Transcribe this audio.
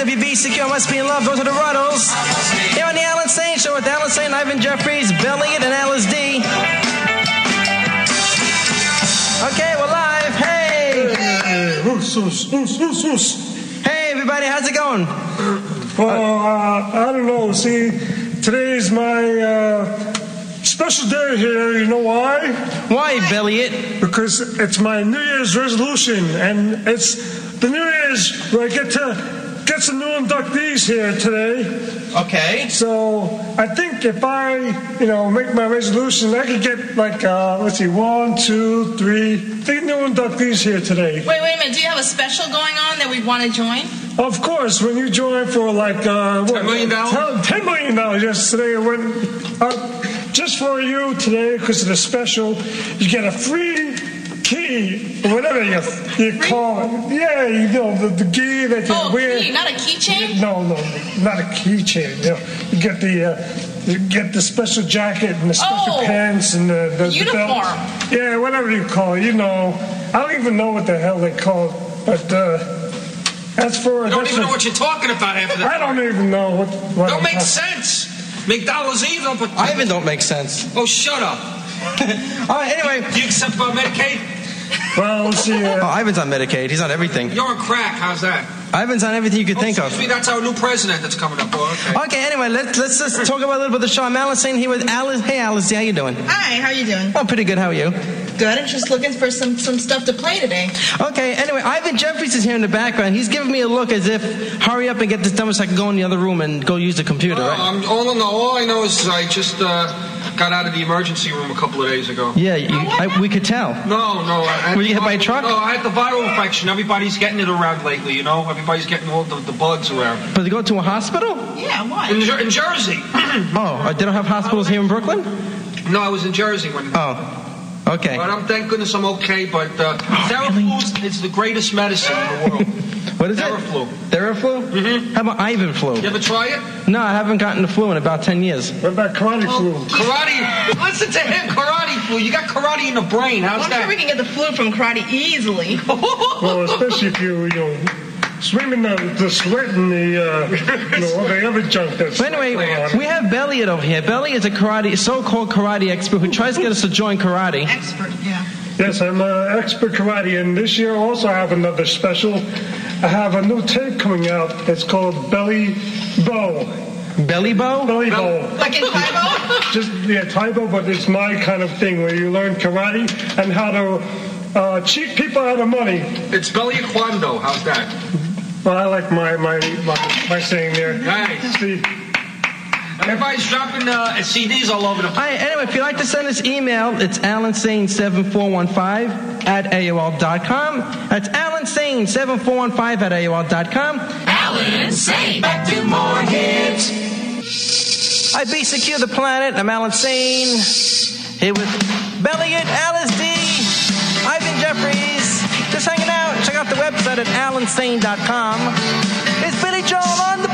WBCQ must be in love. Those are the Ruddles. Here on the Alan Sane Show with Alan Sane, Ivan Jeffries, Belliot, and Alice D. Okay, we're live. Hey. Hey, everybody, how's it going? Well, I don't know. See, today's my special day here. You know why? Why, Belliot? Because it's my New Year's resolution, and it's the New Year's where I get to get some new inductees here today. Okay. So I think if I, make my resolution, I could get like, 1, 2, 3, 3 new inductees here today. Wait a minute. Do you have a special going on that we want to join? Of course, when you join for like $10 million? $10 million yesterday, it went just for you today because of the special. You get a free key, whatever you call it. Yeah, the key that you wear. Key, not a keychain? No, not a keychain. You get the special jacket and the special pants and the uniform. The belt. Yeah, whatever you call it. I don't even know what the hell they call it, but. That's for. You don't even know what you're talking about after that. I don't even know what don't make sense. McDonald's even. But Ivan don't make sense. Oh, shut up. All right, anyway. Do you accept Medicaid? Well, let's see. Ivan's on Medicaid. He's on everything. You're on crack. How's that? Ivan's on everything you could think of. Excuse me, that's our new president that's coming up. Oh, okay. Okay, anyway, let's just talk about a little bit of the show. I'm Alan Sane here with Alice. Hey, Alice, how you doing? Hi, how you doing? Oh, pretty good. How are you? Good. I'm just looking for some stuff to play today. Okay, anyway, Ivan Jeffries is here in the background. He's giving me a look as if, hurry up and get this done so I can go in the other room and go use the computer, right? All I know is I just got out of the emergency room a couple of days ago. Yeah, we could tell. No. Were you hit by a truck? No, I had the viral infection. Everybody's getting it around lately, Everybody's getting all the bugs around. But they go to a hospital? Yeah, why? In Jersey. They don't have hospitals here in Brooklyn? No, I was in Jersey when. Okay. But thank goodness I'm okay. But Theraflu is the greatest medicine in the world. What is Theraflu. Theraflu? Mm-hmm. How about Ivan flu? You ever try it? No, I haven't gotten the flu in about 10 years. What about karate flu? Karate. Listen to him. Karate flu. You got karate in the brain. How's that? I'm sure we can get the flu from karate easily. Well, especially if you swim in the sweat and the other junk that's. But anyway, we have Belliot over here. Belliot is a so-called karate expert who tries to get us to join karate. Expert, yeah. Yes, I'm an expert karate, and this year also I have another special. I have a new tape coming out. It's called Belly Bow. Belly Bow? Belly Bow. Like in Taibo? Taibo, but it's my kind of thing where you learn karate and how to cheat people out of money. It's Belly Kwando. How's that? Well, I like my saying there. Nice. See, everybody's dropping CDs all over the place. Anyway, if you'd like to send us email, it's alansane7415 at AOL.com. That's alansane7415 at AOL.com. Alan Sane. Back to more hits. I BCQ the planet. I'm Alan Sane. Here with Belliot, Alice D, Ivan Jeffries. Just hanging out. Check out the website at alansane.com. It's Billy Joel on the